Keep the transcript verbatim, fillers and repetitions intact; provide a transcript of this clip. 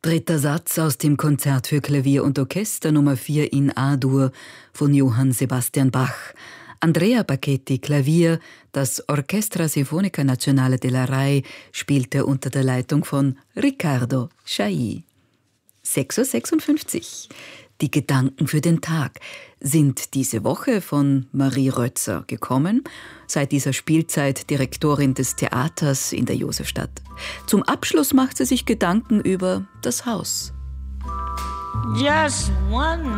Dritter Satz aus dem Konzert für Klavier und Orchester Nummer vier in A-Dur von Johann Sebastian Bach. Andrea Bacchetti Klavier, das Orchestra Sinfonica Nazionale della Rai spielte unter der Leitung von Riccardo Chailly. sechs Uhr sechsundfünfzig. Die Gedanken für den Tag sind diese Woche von Marie Rötzer gekommen, seit dieser Spielzeit Direktorin des Theaters in der Josefstadt. Zum Abschluss macht sie sich Gedanken über das Haus. Just one